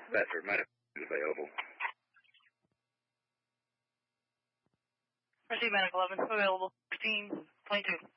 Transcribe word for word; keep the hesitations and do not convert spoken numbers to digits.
Bedford, medical is available. Proceed medical eleven, available, sixteen twenty-two.